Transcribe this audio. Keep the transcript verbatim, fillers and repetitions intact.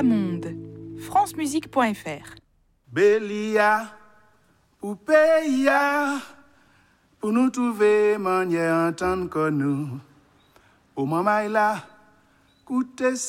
Monde. francemusique point f r. Bélia, pour payer, pour nous trouver manière entendre que nous. Au moment là, coûtez